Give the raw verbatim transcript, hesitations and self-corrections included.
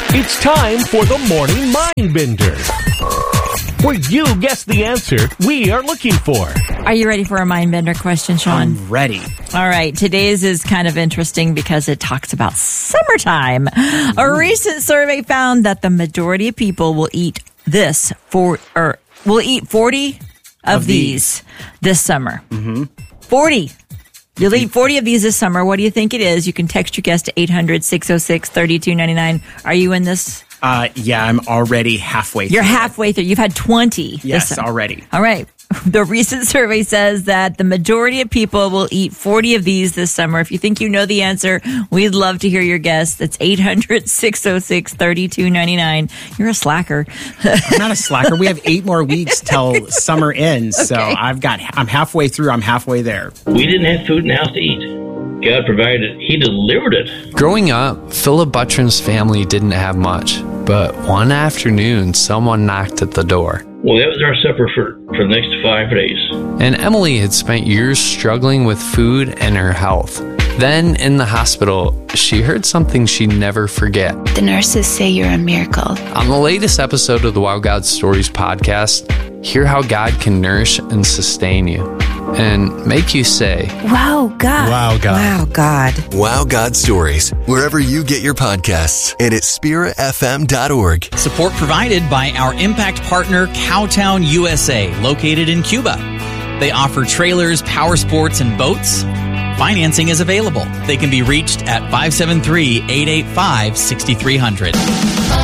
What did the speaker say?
It's time for the Morning Mind Bender, where you guess the answer we are looking for. Are you ready for a mind bender question, Sean? I'm ready. All right. Today's is kind of interesting because it talks about summertime. A recent survey found that the majority of people will eat this for, or will eat forty of, Of these. these this summer. Mm-hmm. forty. You'll eat forty of these this summer. What do you think it is? You can text your guess to eight hundred, six oh six, three two nine nine. Are you in this? Uh, yeah, I'm already halfway through. You're halfway through. You've had twenty. Yes, this summer. already. All right. The recent survey says that the majority of people will eat forty of these this summer. If you think you know the answer, we'd love to hear your guess. That's eight hundred, six oh six, three two nine nine. You're a slacker. I'm not a slacker. We have eight more weeks till summer ends, so Okay. I've got. I'm halfway through. I'm halfway there. We didn't have food in the house to eat. God provided it. He delivered it. Growing up, Philip Butron's family didn't have much, but one afternoon, someone knocked at the door. Well, that was our supper for, for the next five days. And Emily had spent years struggling with food and her health. Then, in the hospital, she heard something she'd never forget. The nurses say you're a miracle. On the latest episode of the Wow God Stories podcast, hear how God can nourish and sustain you and make you say, Wow, God. Wow, God. Wow, God. Wow God Stories, wherever you get your podcasts and at spira f m dot org. Support provided by our impact partner, Cowtown U S A, located in Cuba. They offer trailers, power sports, and boats. Financing is available. They can be reached at five seven three, eight eight five, six three zero zero.